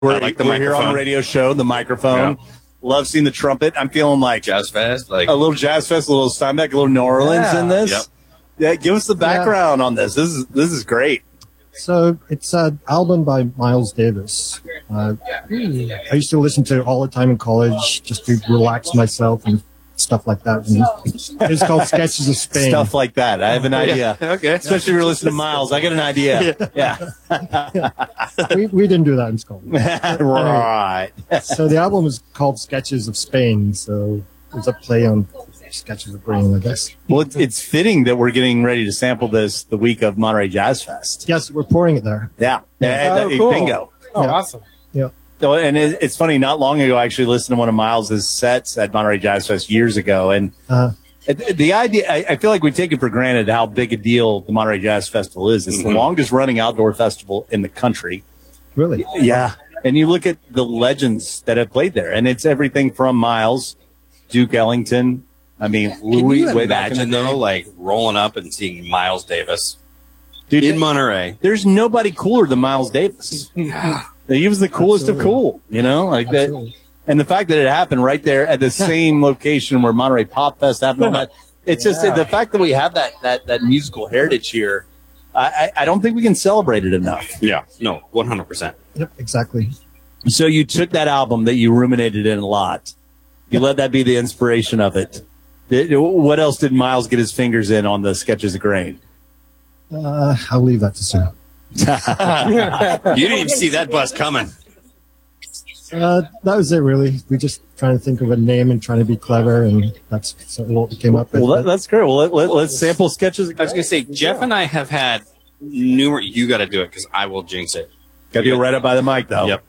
We're here on the radio show, the microphone. Yeah. Love seeing the trumpet. I'm feeling like Jazz Fest, like a little Jazz Fest, a little Steinbeck, a little New Orleans in this. Yep. Yeah, give us the background on this. This is great. So it's an album by Miles Davis. I used to listen to it all the time in college just to relax myself and stuff like that. And it's called Sketches of Spain. Stuff like that. I have an idea. Okay. Especially if you're listening to Miles. I get an idea. Yeah. We didn't do that in school. Right. So the album is called Sketches of Spain. So it's a play on Sketches of Spain, I guess. Well, it's fitting that we're getting ready to sample this the week of Monterey Jazz Fest. Yes, we're pouring it there. Yeah. Cool. Bingo. Oh, awesome. Yeah. So, and it's funny, not long ago, I actually listened to one of Miles's sets at Monterey Jazz Fest years ago. And the idea, I feel like we take it for granted how big a deal the Monterey Jazz Festival is. It's the longest running outdoor festival in the country. Really? Yeah. And you look at the legends that have played there, and it's everything from Miles, Duke Ellington. I mean, Louis. Can you imagine, though, like rolling up and seeing Miles Davis in Monterey? There's nobody cooler than Miles Davis. He was the coolest of cool, you know, like that. And the fact that it happened right there at the same location where Monterey Pop Fest happened, all that, it's just the fact that we have that musical heritage here. I don't think we can celebrate it enough. Yeah, no, 100%. Yep, exactly. So you took that album that you ruminated in a lot. You let that be the inspiration of it. What else did Miles get his fingers in on the Sketches of Grain? I'll leave that to Sue. You didn't even see that bus coming. That was it, really. We just trying to think of a name and trying to be clever, and that's what we came up with. Well, that's great. Well, let's sample Sketches of Grain. I was going to say, Jeff and I have had numerous. You got to do it because I will jinx it. Got to be right up by the mic, though. Yep.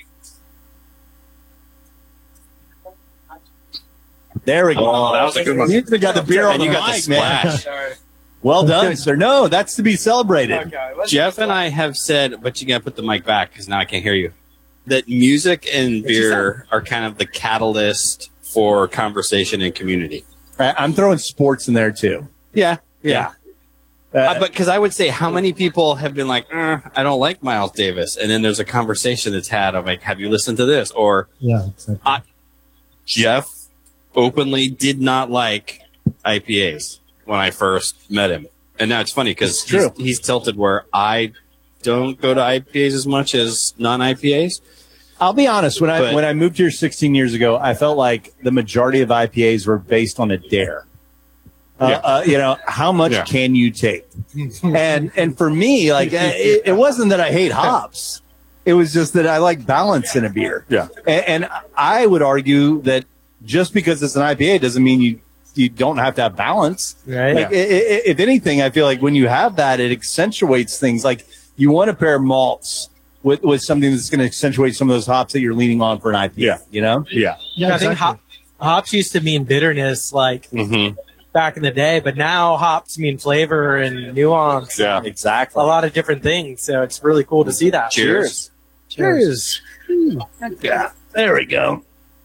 There we go. Oh, that was a good one. You got the beer on the mic, man. Well done, sir. No, that's to be celebrated. Okay, Jeff and I have said, but you got to put the mic back because now I can't hear you, that music and beer are kind of the catalyst for conversation and community. I'm throwing sports in there, too. Yeah. But Because I would say how many people have been like, I don't like Miles Davis. And then there's a conversation that's had of like, have you listened to this? Or Yeah, exactly. Jeff openly did not like IPAs when I first met him. And now it's funny because he's tilted where I don't go to IPAs as much as non-IPAs. I'll be honest. When I moved here 16 years ago, I felt like the majority of IPAs were based on a dare. You know, how much can you take? And for me, like, it wasn't that I hate hops. It was just that I like balance in a beer. Yeah. And I would argue that just because it's an IPA doesn't mean you don't have to have balance. Right. Like, if anything, I feel like when you have that, it accentuates things. Like, you want to pair malts with something that's going to accentuate some of those hops that you're leaning on for an IPA, you know? Yeah, I think hops used to mean bitterness, like back in the day, but now hops mean flavor and nuance. Yeah, exactly. A lot of different things. So it's really cool to see that. Cheers. Cheers. Yeah, there we go.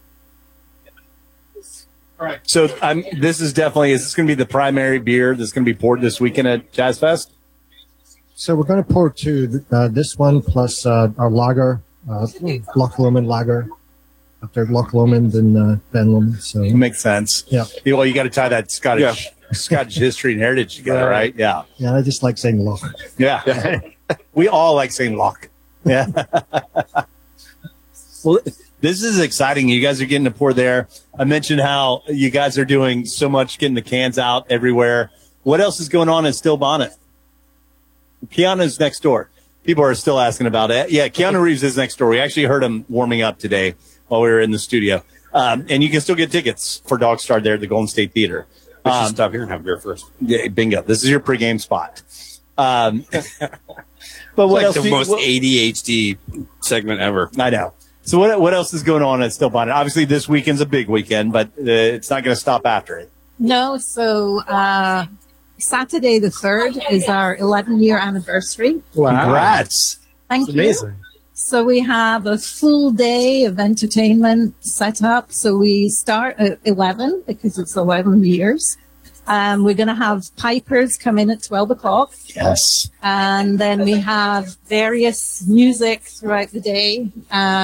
All right. So this is going to be the primary beer that's going to be poured this weekend at Jazz Fest? So we're going to pour two. This one plus our lager, Loch Lomond lager. After Loch Lomond and Ben Lomond. So it makes sense. Yeah. Well, you got to tie that Scottish history and heritage together, right? Yeah. Yeah, I just like saying Loch. Yeah. We all like saying Loch. Yeah. Well, this is exciting. You guys are getting to pour there. I mentioned how you guys are doing so much, getting the cans out everywhere. What else is going on in Still Bonnet? Keanu's next door. People are still asking about it. Yeah, Keanu Reeves is next door. We actually heard him warming up today while we were in the studio. And you can still get tickets for Dog Star there at the Golden State Theater. We should stop here and have beer first. Yeah, bingo. This is your pregame spot. But what like else? The most ADHD segment ever. I know. So what else is going on at Still Bonnet? Obviously, this weekend's a big weekend, but it's not going to stop after it. No, so Saturday the 3rd is our 11-year anniversary. Wow. Congrats. Thank That's you. amazing. So we have a full day of entertainment set up. So we start at 11 because it's 11 years. We're going to have pipers come in at 12 o'clock. Yes. And then we have various music throughout the day.